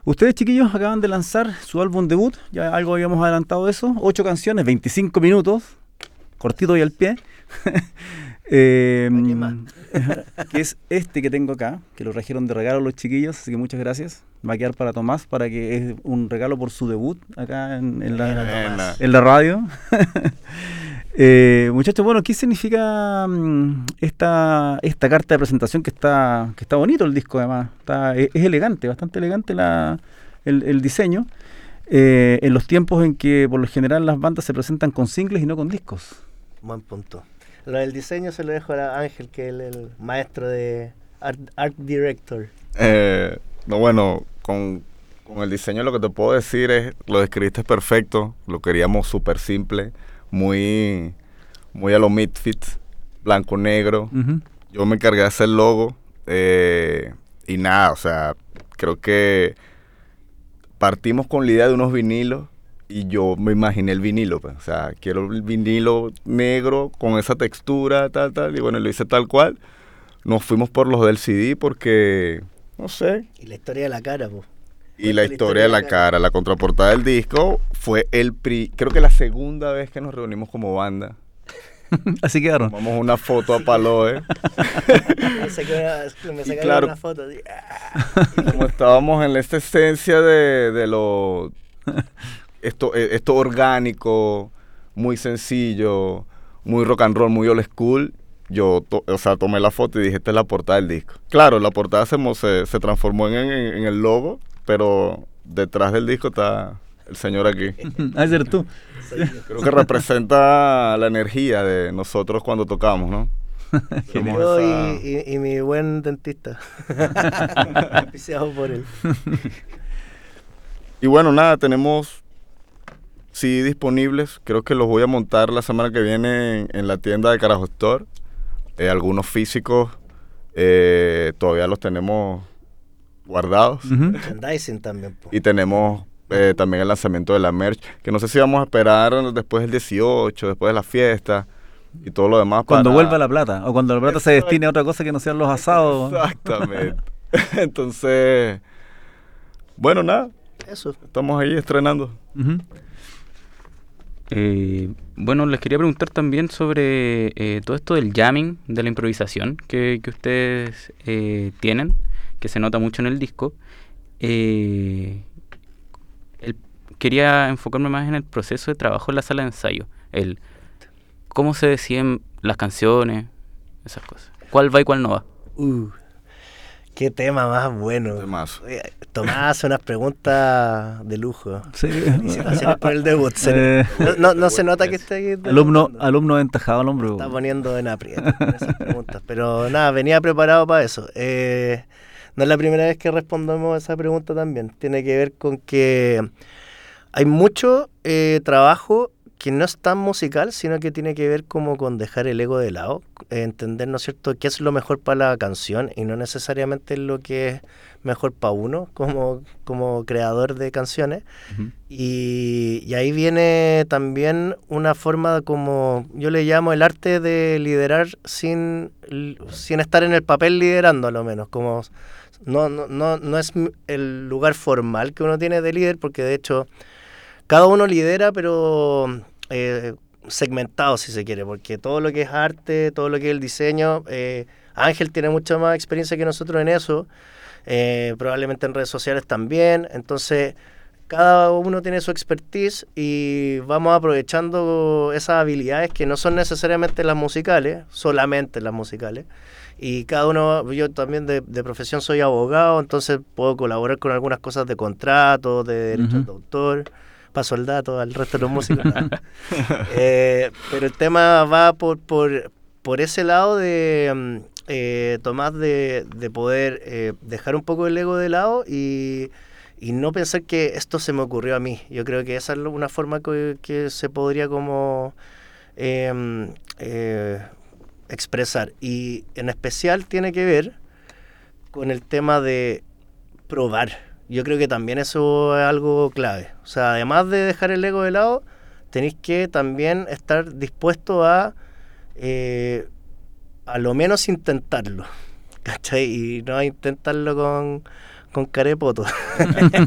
Ustedes, chiquillos, acaban de lanzar su álbum debut, ya algo habíamos adelantado de eso, 8 canciones, 25 minutos, cortito y al pie. ¿Qué más? Que es este que tengo acá, que lo trajeron de regalo los chiquillos, así que muchas gracias. Va a quedar para Tomás, para que es un regalo por su debut acá en la radio. Muchachos, bueno, ¿qué significa esta carta de presentación que está bonito el disco además? Es elegante, bastante elegante el diseño, en los tiempos en que por lo general las bandas se presentan con singles y no con discos. Buen punto. Lo del diseño se lo dejo a Ángel, que es el maestro de art director. No, bueno, con el diseño lo que te puedo decir es, lo describiste perfecto, lo queríamos súper simple, muy a lo Misfits, blanco-negro. Uh-huh. Yo me encargué de hacer el logo y nada, o sea, creo que partimos con la idea de unos vinilos y yo me imaginé el vinilo, pues, o sea, quiero el vinilo negro con esa textura, tal, y bueno, lo hice tal cual. Nos fuimos por los del CD porque, no sé. Y la historia de la cara, pues. Y la historia de la cara, la contraportada del disco fue creo que la segunda vez que nos reunimos como banda. Así quedaron. Tomamos una foto a Paloe. Me sacaron claro, una foto. Y como estábamos en esta esencia de lo esto orgánico, muy sencillo, muy rock and roll, muy old school, yo tomé la foto y dije, esta es la portada del disco. Claro, la portada se transformó en el logo, pero detrás del disco está el señor aquí. ¿A ser tú? Creo que representa la energía de nosotros cuando tocamos, ¿no? Yo y mi buen dentista. Auspiciado por él. Y bueno, nada, tenemos CD disponibles. Creo que los voy a montar la semana que viene en la tienda de Carajo Store. Algunos físicos todavía los tenemos guardados. Uh-huh. Merchandising también, po. Y tenemos también el lanzamiento de la merch, que no sé si vamos a esperar después del 18, después de la fiesta y todo lo demás. Cuando vuelva la plata, o cuando la plata se destine a otra cosa que no sean los asados. Exactamente. Entonces, bueno, nada. Eso. Estamos ahí estrenando. Uh-huh. Bueno, les quería preguntar también sobre todo esto del jamming, de la improvisación que ustedes tienen, que se nota mucho en el disco. Quería enfocarme más en el proceso de trabajo en la sala de ensayo, cómo se deciden las canciones, esas cosas. ¿Cuál va y cuál no va? Qué tema más bueno. Temazo. Tomás hace unas preguntas de lujo. Sí. Felicitaciones por el debut. No se nota que esté aquí. Alumno aventajado al hombre. Está poniendo en aprieto con esas preguntas. Pero nada, venía preparado para eso. No es la primera vez que respondemos esa pregunta también. Tiene que ver con que hay mucho trabajo que no es tan musical, sino que tiene que ver como con dejar el ego de lado, entender, ¿no es cierto?, qué es lo mejor para la canción y no necesariamente lo que es mejor para uno como creador de canciones. Uh-huh. Y ahí viene también una forma como yo le llamo el arte de liderar sin estar en el papel liderando, a lo menos, como no es el lugar formal que uno tiene de líder, porque de hecho cada uno lidera, pero segmentado, si se quiere, porque todo lo que es arte, todo lo que es el diseño, Ángel tiene mucha más experiencia que nosotros en eso, probablemente en redes sociales también, entonces cada uno tiene su expertise y vamos aprovechando esas habilidades que no son necesariamente las musicales, solamente las musicales, y cada uno, yo también de profesión soy abogado, entonces puedo colaborar con algunas cosas de contrato, de derechos de autor. Paso el dato al resto de los músicos. Pero el tema va por ese lado de Tomás, de poder dejar un poco el ego de lado y no pensar que esto se me ocurrió a mí. Yo creo que esa es una forma que se podría como expresar. Y en especial tiene que ver con el tema de probar. Yo creo que también eso es algo clave. O sea, además de dejar el ego de lado, tenéis que también estar dispuesto a lo menos intentarlo, ¿cachai? Y no a intentarlo con carepoto.